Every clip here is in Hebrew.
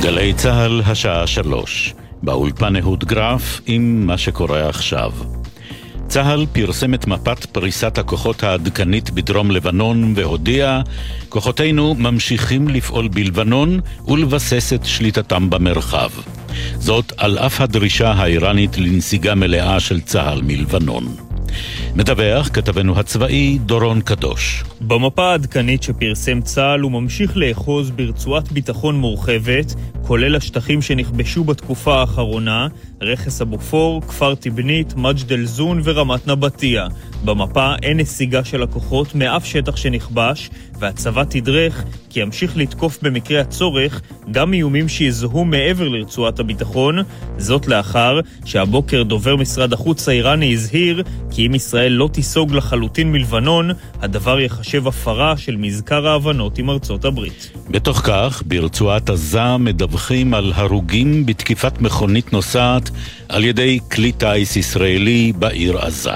גלי צהל השעה 3. באולפן אהוד גרף עם מה שקורה עכשיו. צהל פרסם את מפת פריסת הכוחות העדכנית בדרום לבנון והודיע, כוחותינו ממשיכים לפעול בלבנון ולבסס את שליטתם במרחב. זאת על אף הדרישה האיראנית לנסיגה מלאה של צהל מלבנון. מדווח כתבנו הצבאי דורון קדוש. במפה העדכנית שפרסם צהל הוא ממשיך לאחוז ברצועת ביטחון מורחבת, כולל השטחים שנכבשו בתקופה האחרונה, רכס הבופור, כפר תבנית, מג'דל זון ורמת נבטיה. במפה אין נסיגה של הכוחות מאף שטח שנכבש, והצבא תדרך כי ימשיך לתקוף במקרה הצורך גם איומים שיזוהו מעבר לרצועת הביטחון, זאת לאחר שהבוקר דובר משרד החוץ האיראני הזהיר כי אם ישראל לא תיסוג לחלוטין מלבנון, הדבר יחשב הפרה של מזכר ההבנות עם ארצות הברית. בתוך כך, ברצועת עזה מדווחים על הרוגים בתקיפת מכונית נוסעת על ידי כלי טיס ישראלי בעיר עזה.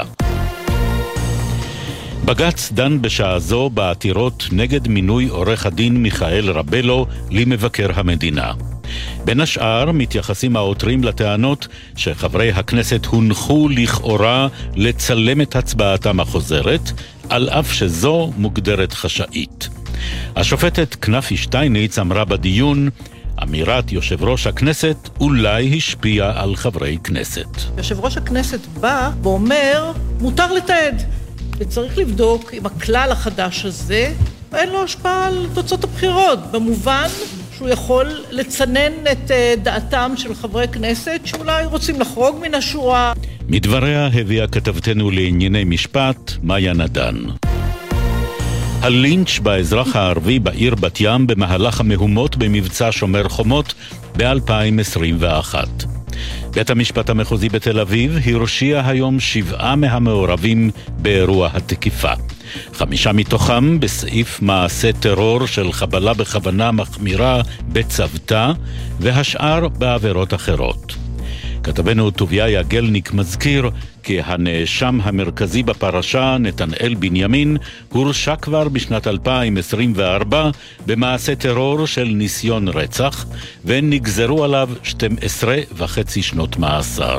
בג"ץ דן בשעה זו בעתירות נגד מינוי עורך הדין מיכאל רבלו למבקר המדינה. בין השאר מתייחסים העותרים לטענות שחברי הכנסת הונחו לכאורה לצלם את הצבעתם החוזרת, על אף שזו מוגדרת חשאית. השופטת כנפי שטייניץ אמרה בדיון, אמירת יושב ראש הכנסת אולי השפיעה על חברי כנסת. יושב ראש הכנסת בא ואומר, מותר לתעד. וצריך לבדוק אם הכלל החדש הזה אין לו השפעה על תוצאות הבחירות, במובן שהוא יכול לצנן את דעתם של חברי כנסת שאולי רוצים לחרוג מן השורה. מדבריה הביאה כתבתנו לענייני משפט מאיה נדן. הלינץ' באזרח הערבי בעיר בת ים במהלך המהומות במבצע שומר חומות ב-2021. בית המשפט המחוזי בתל אביב הרשיע היום 7 מהמעורבים באירוע התקיפה. 5 מתוכם בסעיף מעשה טרור של חבלה בכוונה מחמירה בצוותא, והשאר בעבירות אחרות. כתבנו טוביה יגלניק מזכיר כי הנאשם המרכזי בפרשה, נתנאל בנימין, הורשע כבר בשנת 2024 במעשה טרור של ניסיון רצח, ונגזרו עליו 12.5 שנות מאסר.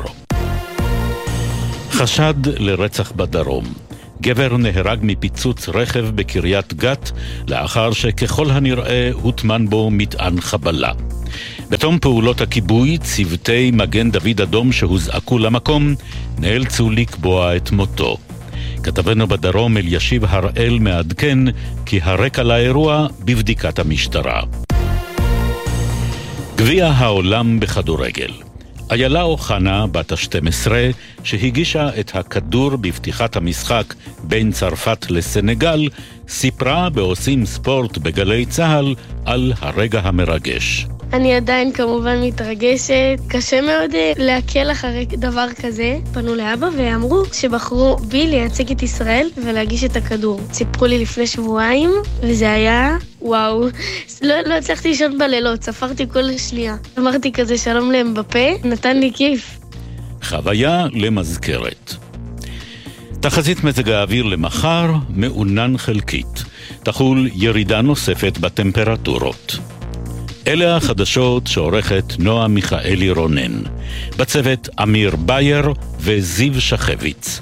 חשד לרצח בדרום. גבר נהרג מפיצוץ רכב בקריית גת, לאחר שככל הנראה הוטמן בו מטען חבלה. בתום פעולות הכיבוי, צוותי מגן דוד אדום שהוזעקו למקום, נאלצו לקבוע את מותו. כתבנו בדרום אלישיב הראל מעדכן כי הרקע לאירוע בבדיקת המשטרה. גביע העולם בכדורגל. איילה אוחנה, בת ה-12, שהגישה את הכדור בפתיחת המשחק בין צרפת לסנגל, סיפרה בעושים ספורט בגלי צהל על הרגע המרגש. אני עדיין כמובן מתרגשת. קשה מאוד להקל אחרי דבר כזה. פנו לאבא ואמרו שבחרו בי לייצג את ישראל ולהגיש את הכדור. סיפרו לי לפני שבועיים, וזה היה וואו. לא הצלחתי לישון בלילות, ספרתי כל שנייה. אמרתי כזה שלום להם בפה, נתן לי כיף. חוויה למזכרת. תחזית מזג האוויר למחר מעונן חלקית. תחול ירידה נוספת בטמפרטורות. אלה החדשות שעורכת נועה מיכאלי רונן. בצוות אמיר בייר וזיו שחביץ.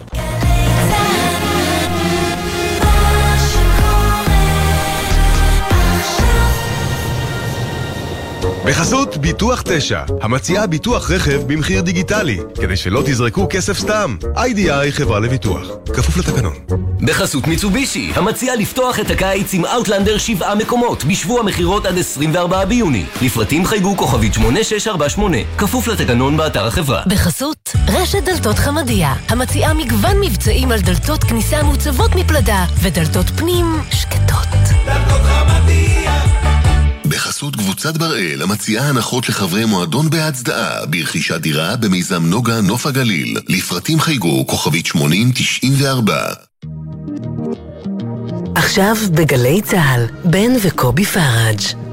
בחסות ביטוח 9, המציעה ביטוח רכב במחיר דיגיטלי, כדי שלא תזרקו כסף סתם. IDI חברה לביטוח, כפוף לתקנון. בחסות מיצובישי, המציעה לפתוח את הקיץ עם אאוטלנדר 7 מקומות, בשבוע מחירות עד 24 ביוני. לפרטים חייגו כוכבית 8648, כפוף לתקנון באתר החברה. בחסות רשת דלתות חמדיה, המציעה מגוון מבצעים על דלתות כניסה מוצבות מפלדה, ודלתות פנים שקטות. דלתות חמדיה. בחסות קבוצת בראל, המציעה הנחות לחברי מועדון בהצדעה ברכישת דירה במיזם נוגה נוף הגליל. לפרטים חייגו כוכבית 8094. עכשיו בגלי צהל, בן וקובי פראג'.